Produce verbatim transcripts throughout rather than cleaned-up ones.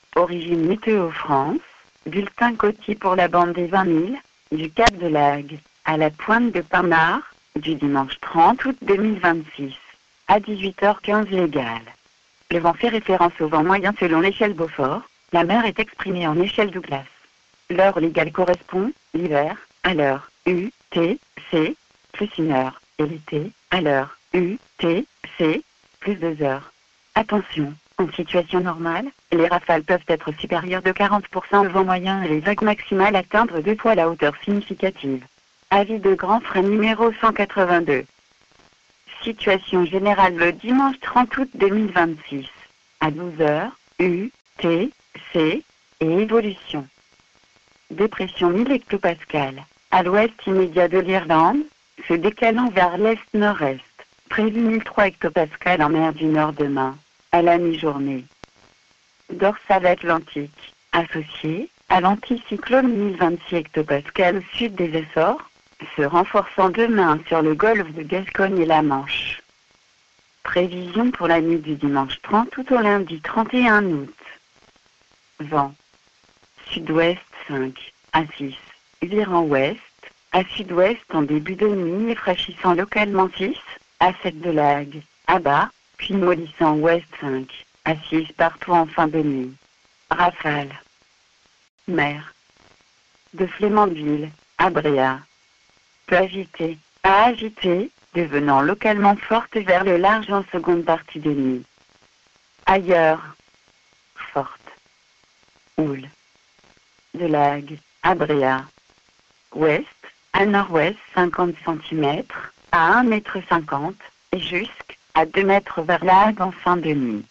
Origine Météo France, bulletin côtier pour la bande des vingt mille, du Cap de Lagre, à la pointe de Pinard, du dimanche trente août deux mille vingt-six, à dix-huit heures quinze légale. Le vent fait référence au vent moyen selon l'échelle Beaufort, la mer est exprimée en échelle Douglas. L'heure légale correspond, l'hiver, à l'heure U T C, plus une heure, et l'été, à l'heure U T C, plus deux heures. Attention, en situation normale, les rafales peuvent être supérieures de quarante pour cent au vent moyen et les vagues maximales atteindre deux fois la hauteur significative. Avis de grand frais numéro cent quatre-vingt-deux. Situation générale le dimanche trente août deux mille vingt-six, à douze heures, U T C, et évolution. Dépression mille hectopascales, à l'ouest immédiat de l'Irlande, se décalant vers l'est-nord-est, prévu mille trois hectopascales en mer du Nord demain, à la mi-journée. Dorsale atlantique, associé à l'anticyclone mille vingt-six hectopascales au sud des Açores, se renforçant demain sur le golfe de Gascogne et la Manche. Prévision pour la nuit du dimanche trente août au lundi trente et un août. Vent. Sud-ouest cinq à six, virant ouest, à sud-ouest en début de nuit et fraîchissant localement six à sept de Lagre, à bas, puis mollissant ouest cinq à six partout en fin de nuit. Rafale. Mer. De Flémandville, à Bréa. Peu agitée, à agitée, devenant localement forte vers le large en seconde partie de nuit. Ailleurs. Forte. Houle. De Lagre, à Bréa. Ouest, à nord-ouest cinquante centimètres, à un mètre cinquante, et jusqu'à deux mètres vers Lagre en fin de nuit.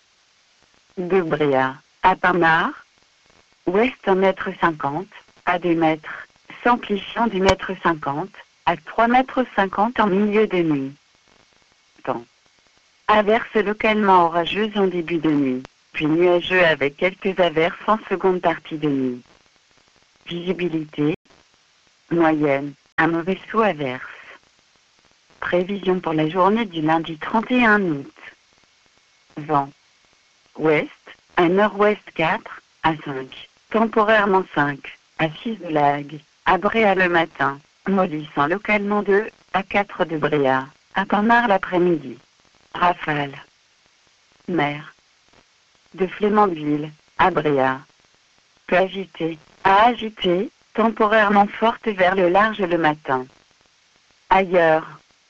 De Bréa, à Pinard. Ouest un mètre cinquante, à deux mètres, s'amplifiant du mètre cinquante, à trois mètres cinquante en milieu de nuit. Temps. Averses localement orageuses en début de nuit, puis nuageux avec quelques averses en seconde partie de nuit. Visibilité moyenne, un mauvais sous averse. Prévision pour la journée du lundi trente et un août. Vent. Ouest, à nord-ouest quatre, à cinq, temporairement cinq, à six de Lagre, à Bréa le matin, mollissant localement deux à quatre de Bréa, à Pinard l'après-midi. Rafale. Mer. De Flémandville, à Bréa. Peu agitée, à agitée, temporairement forte vers le large le matin. Ailleurs.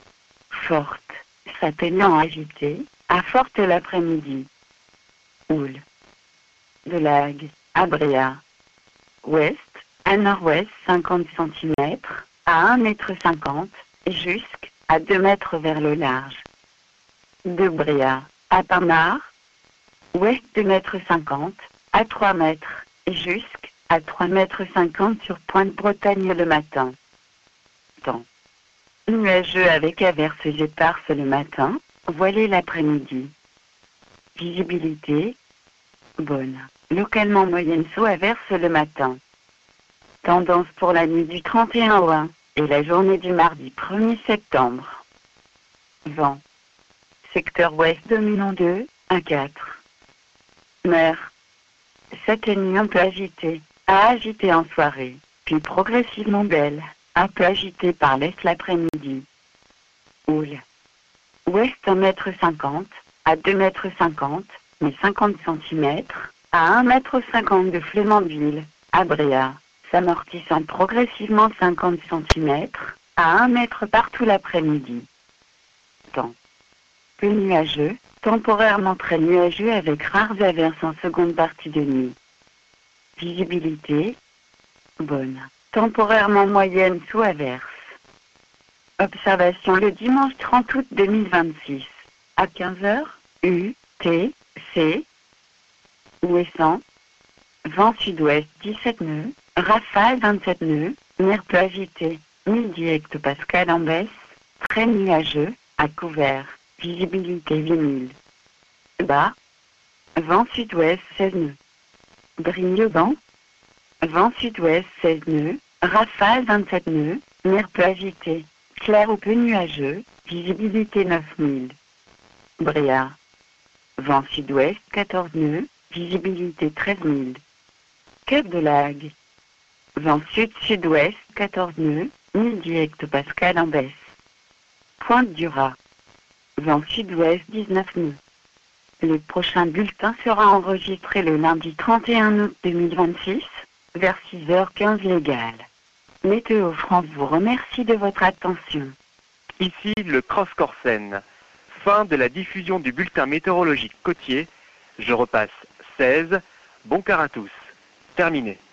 Forte, s'atteignant agitée, à forte l'après-midi. Houle. De Lagre, à Bréa. Ouest, à nord-ouest cinquante centimètres, à un mètre cinquante, et jusqu'à deux mètres vers le large. De Bréa, à Pinard. Ouest deux mètres cinquante, à trois mètres, et jusqu'à trois mètres cinquante sur Pointe-Bretagne le matin. Temps. Nuageux avec averses éparses le matin, voilé l'après-midi. Visibilité bonne, localement moyenne sous averse le matin. Tendance pour la nuit du trente et un au un et la journée du mardi premier septembre. Vent. Secteur ouest dominant deux à quatre. Mer. S'atteignant peu agitée, à agitée en soirée, puis progressivement belle, un peu agitée par l'est l'après-midi. Houle. Ouest un mètre cinquante, à deux mètres cinquante, mais cinquante centimètres, à un mètre cinquante de Flémandville, à Bréa, s'amortissant progressivement cinquante centimètres, à un mètre partout l'après-midi. Temps. Peu nuageux, temporairement très nuageux avec rares averses en seconde partie de nuit. Visibilité bonne, temporairement moyenne sous averse. Observation le dimanche trente août deux mille vingt-six, à quinze heures, U T C, ouessant, vent sud-ouest dix-sept nœuds, rafale vingt-sept nœuds, mer peu agité, mille hectopascales en baisse, très nuageux, à couvert, visibilité huit mille. Bas, vent sud-ouest seize nœuds. Brigne-le-Banc, vent sud-ouest seize nœuds, rafale vingt-sept nœuds, mer peu agité, clair ou peu nuageux, visibilité neuf mille. Bréa, vent sud-ouest quatorze nœuds, Visibilité treize mille. Cap de Lagre. Vent sud-sud-ouest, quatorze nœuds, mille hectopascales en baisse. Pointe du Raz. Vent sud-ouest, dix-neuf nœuds. Le prochain bulletin sera enregistré le lundi trente et un août deux mille vingt-six, vers six heures quinze légales. Météo France vous remercie de votre attention. Ici le Cross Corsen. Fin de la diffusion du bulletin météorologique côtier. Je repasse seize. Bon quart à tous. Terminé.